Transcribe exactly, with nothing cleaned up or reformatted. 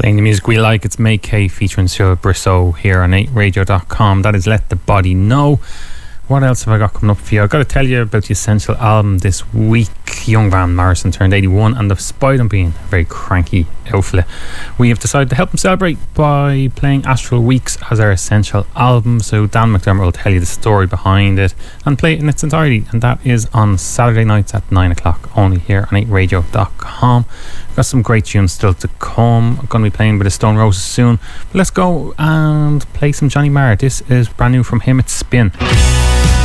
Playing the music we like, it's May Kay featuring Cyril Brissot here on eight radio dot com. That is Let the Body Know. What else have I got coming up for you? I've got to tell you about the Essential album this week. Young Van Morrison turned eighty-one, and despite him being a very cranky outfit, we have decided to help him celebrate by playing Astral Weeks as our Essential album. So Dan McDermott will tell you the story behind it and play it in its entirety, and that is on Saturday nights at nine o'clock only here on eight radio dot com. Got some great tunes still to come. I'm going to be playing a bit of Stone Roses soon, but let's go and play some Johnny Marr. This is brand new from him. It's Spin.